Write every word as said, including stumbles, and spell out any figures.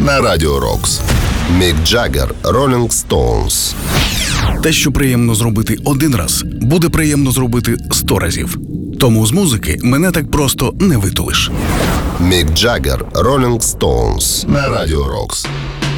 на Радіо Рокс. Мік Джаггер, Rolling Stones. Те, що приємно зробити один раз, буде приємно зробити сто разів. Тому з музики мене так просто не витулиш. Мік Джаггер, Rolling Stones на Радіо Рокс.